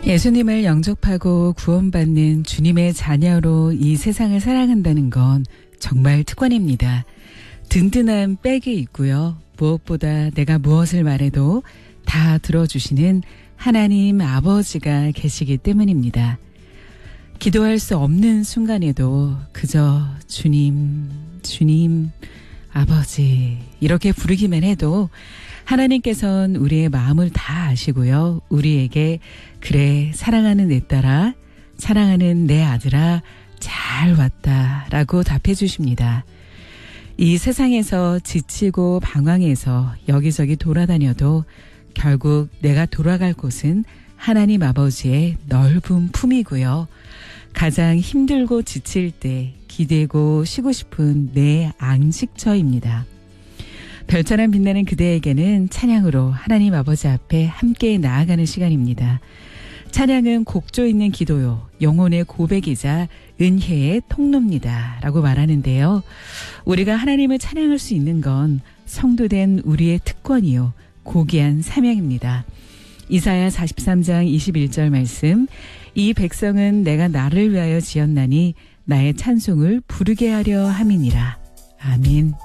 예수님을 영접하고 구원받는 주님의 자녀로 이 세상을 살아간다는 건 정말 특권입니다. 든든한 백이 있고요. 무엇보다 내가 무엇을 말해도 다 들어주시는 하나님 아버지가 계시기 때문입니다. 기도할 수 없는 순간에도 그저 주님, 주님, 아버지 이렇게 부르기만 해도 하나님께서는 우리의 마음을 다 아시고요. 우리에게 그래 사랑하는 내 딸아, 사랑하는 내 아들아 잘 왔다라고 답해 주십니다. 이 세상에서 지치고 방황해서 여기저기 돌아다녀도 결국 내가 돌아갈 곳은 하나님 아버지의 넓은 품이고요. 가장 힘들고 지칠 때 기대고 쉬고 싶은 내 안식처입니다. 별처럼 빛나는 그대에게는 찬양으로 하나님 아버지 앞에 함께 나아가는 시간입니다. 찬양은 곡조 있는 기도요, 영혼의 고백이자 은혜의 통로입니다 라고 말하는데요. 우리가 하나님을 찬양할 수 있는 건 성도된 우리의 특권이요, 고귀한 사명입니다. 이사야 43장 21절 말씀, 이 백성은 내가 나를 위하여 지었나니 나의 찬송을 부르게 하려 함이니라. 아멘.